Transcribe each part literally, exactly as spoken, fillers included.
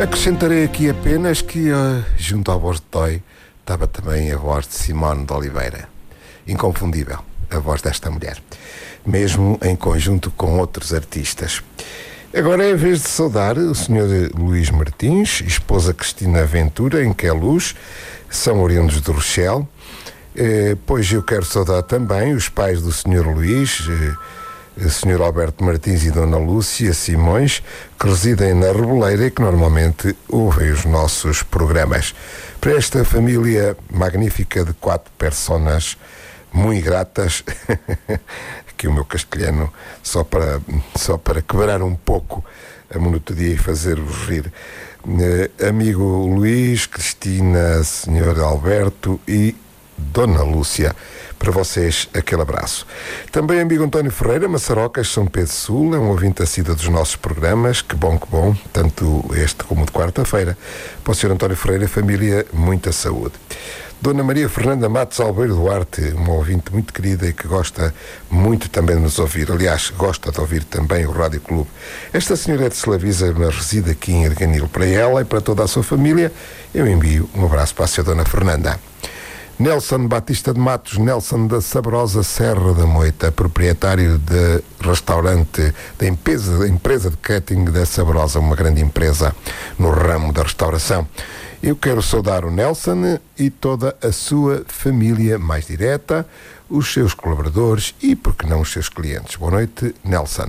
Acrescentarei aqui apenas que, uh, junto à voz de Toy, estava também a voz de Simone de Oliveira. Inconfundível, a voz desta mulher. Mesmo em conjunto com outros artistas. Agora é a vez de saudar o senhor Luís Martins, esposa Cristina Ventura, em Queluz, são oriundos de Rochelle. Eh, pois eu quero saudar também os pais do senhor Luís, eh, o senhor Alberto Martins e dona Lúcia Simões, que residem na Reboleira e que normalmente ouvem os nossos programas. Para esta família magnífica de quatro personas muito gratas, que o meu castelhano, só para, só para quebrar um pouco a monotonia e fazer-vos rir. Eh, amigo Luís, Cristina, senhor Alberto e dona Lúcia, para vocês aquele abraço. Também amigo António Ferreira, Maçarocas, São Pedro Sul, é um ouvinte assíduo dos nossos programas, que bom, que bom, tanto este como o de quarta-feira. Para o senhor António Ferreira, família, muita saúde. Dona Maria Fernanda Matos Albeiro Duarte, uma ouvinte muito querida e que gosta muito também de nos ouvir. Aliás, gosta de ouvir também o Rádio Clube. Esta senhora é de Slavisa, mas reside aqui em Arganil. Para ela e para toda a sua família, eu envio um abraço para a senhora Dona Fernanda. Nelson Batista de Matos, Nelson da Saborosa Serra da Moita, proprietário de restaurante, da empresa, da empresa de catering da Saborosa, uma grande empresa no ramo da restauração. Eu quero saudar o Nelson e toda a sua família mais direta, os seus colaboradores e, por que não, os seus clientes. Boa noite, Nelson.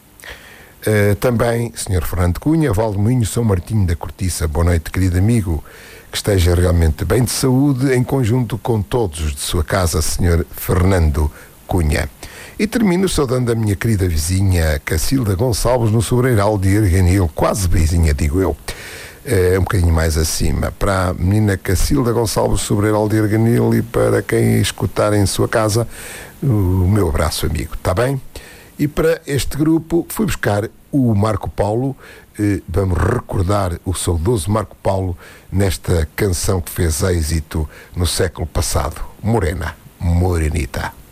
Uh, também, senhor Fernando Cunha, Valdemoinho, São Martinho da Cortiça. Boa noite, querido amigo. Que esteja realmente bem de saúde, em conjunto com todos os de sua casa, senhor Fernando Cunha. E termino saudando a minha querida vizinha Cacilda Gonçalves, no Sobreiral de Arganil, quase vizinha, digo eu. É, um bocadinho mais acima, para a menina Cacilda Gonçalves, Sobreiral de Arganil, e para quem escutar em sua casa, o meu abraço, amigo, está bem? E para este grupo fui buscar o Marco Paulo, eh, vamos recordar o saudoso Marco Paulo nesta canção que fez êxito no século passado, Morena, Morenita.